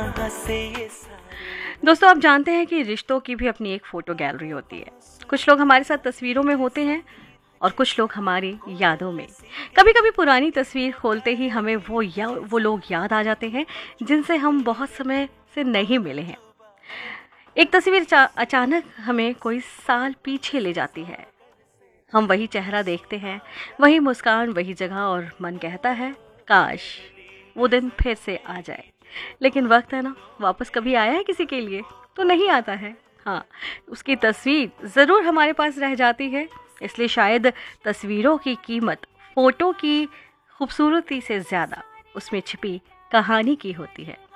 कहाँ से ये दोस्तों, आप जानते हैं कि रिश्तों की भी अपनी एक फ़ोटो गैलरी होती है। कुछ लोग हमारे साथ तस्वीरों में होते हैं और कुछ लोग हमारी यादों में। कभी कभी पुरानी तस्वीर खोलते ही हमें वो लोग याद आ जाते हैं जिनसे हम बहुत समय से नहीं मिले हैं। एक तस्वीर अचानक हमें कोई साल पीछे ले जाती है। हम वही चेहरा देखते हैं, वही मुस्कान, वही जगह, और मन कहता है काश वो दिन फिर से आ जाए। लेकिन वक्त है ना, वापस कभी आया है किसी के लिए? तो नहीं आता है। हाँ, उसकी तस्वीर ज़रूर हमारे पास रह जाती है। इसलिए शायद तस्वीरों की कीमत फ़ोटो की खूबसूरती से ज़्यादा उसमें छिपी कहानी की होती है।